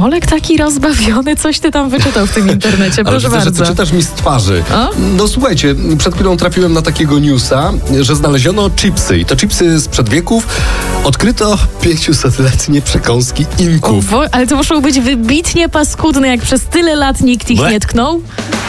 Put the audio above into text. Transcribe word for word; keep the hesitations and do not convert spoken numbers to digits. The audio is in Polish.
Olek taki rozbawiony, coś ty tam wyczytał w tym internecie, proszę Ale widzę, bardzo. że ty czytasz mi z twarzy. A? No słuchajcie, przed chwilą trafiłem na takiego newsa, że znaleziono chipsy i to chipsy sprzed wieków. Odkryto pięciusetletnie przekąski Inków. O, ale to muszą być wybitnie paskudne, jak przez tyle lat nikt ich Ble. nie tknął.